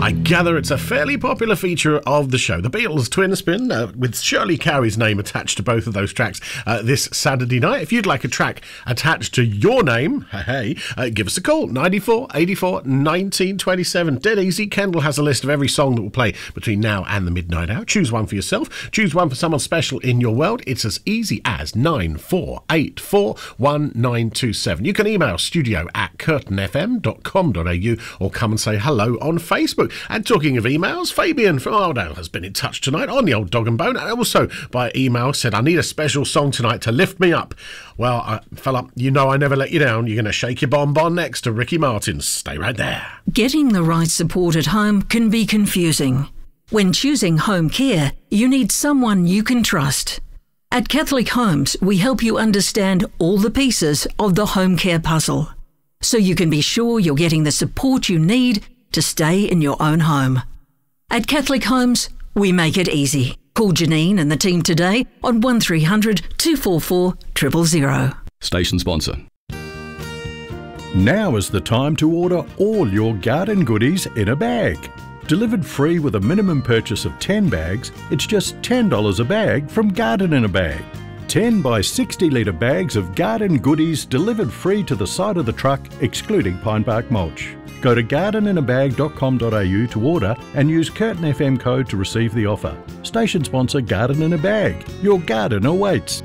I gather it's a fairly popular feature of the show. The Beatles Twin Spin, with Shirley Carey's name attached to both of those tracks this Saturday night. If you'd like a track attached to your name, give us a call, 94 84 1927. Dead easy. Kendall has a list of every song that will play between now and the midnight hour. Choose one for yourself. Choose one for someone special in your world. It's as easy as 9484 1927. You can email studio@curtainfm.com.au or come and say hello on Facebook. And talking of emails, Fabian from Ardale has been in touch tonight on the old Dog and Bone, and also by email said, I need a special song tonight to lift me up. Well, fella, you know I never let you down. You're going to shake your bonbon next to Ricky Martin's. Stay right there. Getting the right support at home can be confusing. When choosing home care, you need someone you can trust. At Catholic Homes, we help you understand all the pieces of the home care puzzle, so you can be sure you're getting the support you need to stay in your own home. At Catholic Homes, we make it easy. Call Janine and the team today on 1300 244 000. Station sponsor. Now is the time to order all your garden goodies in a bag. Delivered free with a minimum purchase of 10 bags, it's just $10 a bag from Garden in a Bag. 10 by 60 litre bags of garden goodies delivered free to the side of the truck, excluding pine bark mulch. Go to gardeninabag.com.au to order and use Curtin FM code to receive the offer. Station sponsor Garden in a Bag. Your garden awaits.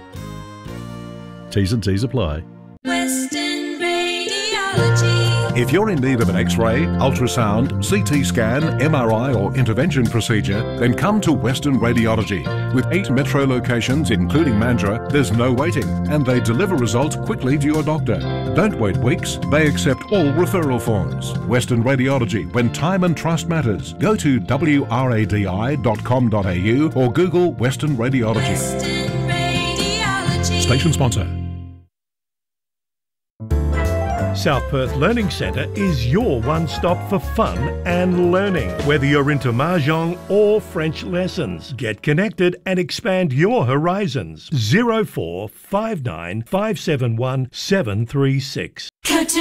T's and C's apply. Western Radiology. If you're in need of an X-ray, ultrasound, CT scan, MRI or intervention procedure, then come to Western Radiology. With 8 metro locations, including Mandurah, there's no waiting, and they deliver results quickly to your doctor. Don't wait weeks. They accept all referral forms. Western Radiology, when time and trust matters. Go to wradi.com.au or Google Western Radiology. Western Radiology. Station sponsor. South Perth Learning Centre is your one-stop for fun and learning. Whether you're into Mahjong or French lessons, get connected and expand your horizons. 0459 571 736.